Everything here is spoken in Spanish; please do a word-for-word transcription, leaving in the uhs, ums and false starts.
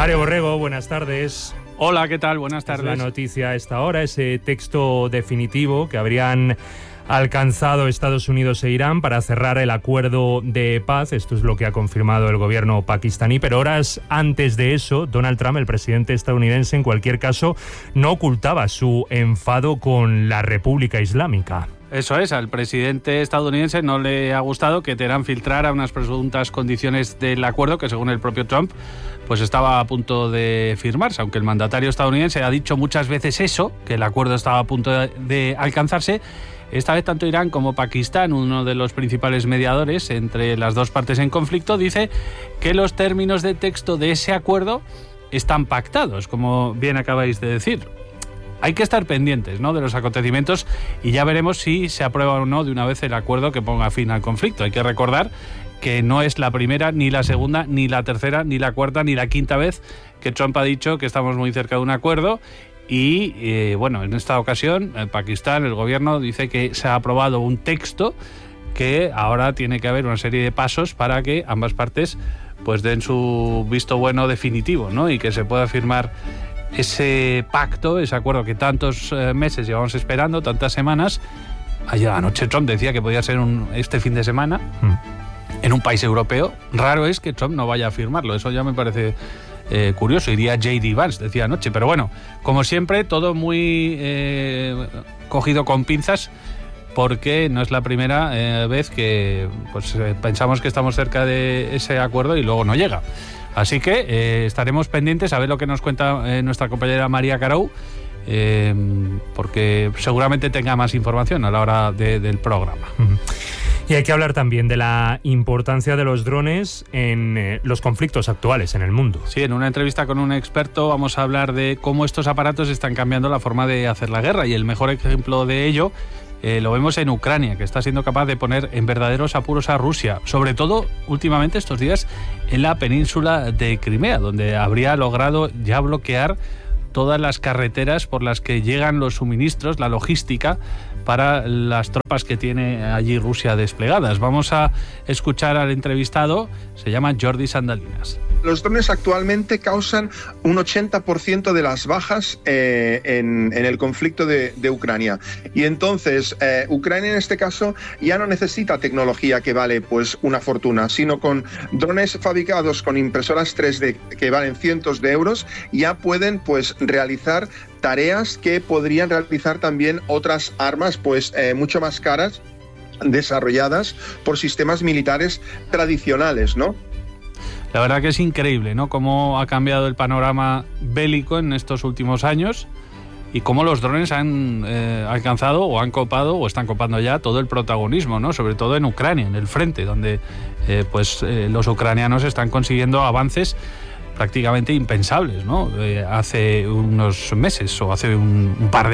Mario Borrego, buenas tardes. Hola, ¿qué tal? Buenas tardes. Es la noticia a esta hora, ese texto definitivo que habrían alcanzado Estados Unidos e Irán para cerrar el acuerdo de paz. Esto es lo que ha confirmado el gobierno pakistaní, pero horas antes de eso, Donald Trump, el presidente estadounidense, en cualquier caso, no ocultaba su enfado con la República Islámica. Eso es, al presidente estadounidense no le ha gustado que Teherán filtrara unas presuntas condiciones del acuerdo que, según el propio Trump, pues estaba a punto de firmarse, aunque el mandatario estadounidense ha dicho muchas veces eso, que el acuerdo estaba a punto de, de alcanzarse. Esta vez tanto Irán como Pakistán, uno de los principales mediadores entre las dos partes en conflicto, dice que los términos de texto de ese acuerdo están pactados, como bien acabáis de decir. Hay que estar pendientes, ¿no?, de los acontecimientos y ya veremos si se aprueba o no de una vez el acuerdo que ponga fin al conflicto. Hay que recordar que no es la primera, ni la segunda, ni la tercera, ni la cuarta, ni la quinta vez que Trump ha dicho que estamos muy cerca de un acuerdo. Y eh, bueno, en esta ocasión, en Pakistán, el gobierno dice que se ha aprobado un texto que ahora tiene que haber una serie de pasos para que ambas partes pues den su visto bueno definitivo, ¿no?, y que se pueda firmar ese pacto, ese acuerdo que tantos eh, meses llevamos esperando, tantas semanas. Ayer anoche Trump decía que podía ser un, este fin de semana mm. en un país europeo. Raro es que Trump no vaya a firmarlo, eso ya me parece eh, curioso. Iría J D Vance, decía anoche, pero bueno, como siempre, todo muy eh, cogido con pinzas, porque no es la primera eh, vez que pues, eh, pensamos que estamos cerca de ese acuerdo y luego no llega. Así que eh, estaremos pendientes a ver lo que nos cuenta eh, nuestra compañera María Carou, eh, porque seguramente tenga más información a la hora de, del programa. Uh-huh. Y hay que hablar también de la importancia de los drones en eh, los conflictos actuales en el mundo. Sí, en una entrevista con un experto vamos a hablar de cómo estos aparatos están cambiando la forma de hacer la guerra, y el mejor ejemplo de ello Eh, lo vemos en Ucrania, que está siendo capaz de poner en verdaderos apuros a Rusia, sobre todo últimamente estos días en la península de Crimea, donde habría logrado ya bloquear todas las carreteras por las que llegan los suministros, la logística para las tropas que tiene allí Rusia desplegadas. Vamos a escuchar al entrevistado, se llama Jordi Sandalinas. Los drones actualmente causan un ochenta por ciento de las bajas eh, en, en el conflicto de, de Ucrania. Y entonces, eh, Ucrania en este caso ya no necesita tecnología que vale pues una fortuna, sino con drones fabricados con impresoras tres D que valen cientos de euros, ya pueden pues realizar tareas que podrían realizar también otras armas pues eh, mucho más caras, desarrolladas por sistemas militares tradicionales, ¿no? La verdad que es increíble, ¿no?, cómo ha cambiado el panorama bélico en estos últimos años y cómo los drones han eh, alcanzado o han copado o están copando ya todo el protagonismo, ¿no?, sobre todo en Ucrania, en el frente, donde eh, pues eh, los ucranianos están consiguiendo avances prácticamente impensables, ¿no?, eh, hace unos meses o hace un, un par de